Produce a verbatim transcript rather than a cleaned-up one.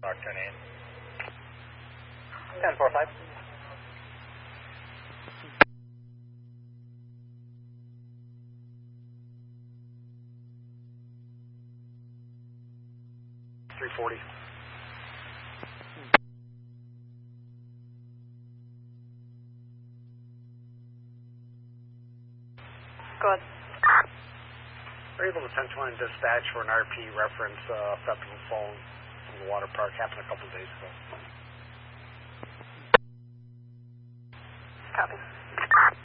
Mark ten eight. ten four five. three forty. Go ahead. We're able to ten twenty dispatch for an R P reference uh, festival phone from the water park. Happened a couple of days ago. Copy.